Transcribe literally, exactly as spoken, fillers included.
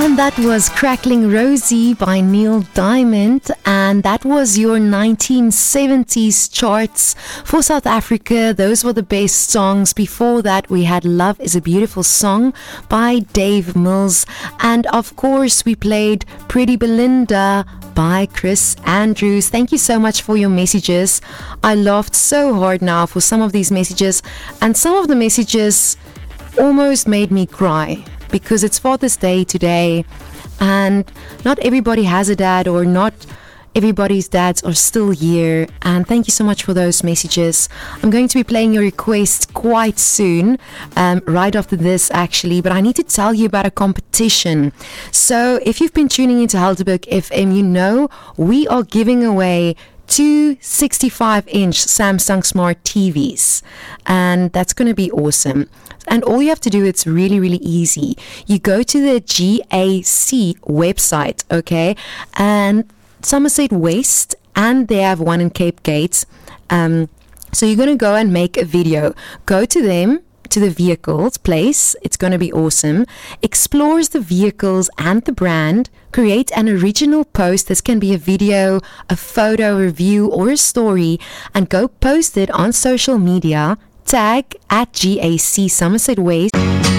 And that was Crackling Rosie by Neil Diamond, and that was your nineteen seventies charts for South Africa. Those were the best songs. Before that, we had Love is a Beautiful Song by Dave Mills, and of course we played Pretty Belinda by Chris Andrews. Thank you so much for your messages. I laughed so hard now for some of these messages, and some of the messages almost made me cry, because it's Father's Day today and not everybody has a dad, or not everybody's dads are still here. And thank you so much for those messages. I'm going to be playing your requests quite soon, um, right after this actually, but I need to tell you about a competition. So if you've been tuning into Helderberg F M, you know we are giving away two sixty-five inch Samsung Smart T Vs, and that's going to be awesome. And all you have to do, it's really, really easy. You go to the G A C website, okay, and Somerset West, and they have one in Cape Gate. Um, so you're going to go and make a video. Go to them, to the vehicles place. It's going to be awesome. Explores the vehicles and the brand. Create an original post. This can be a video, a photo, review, or a story, and go post it on social media. Tag at G A C Somerset West.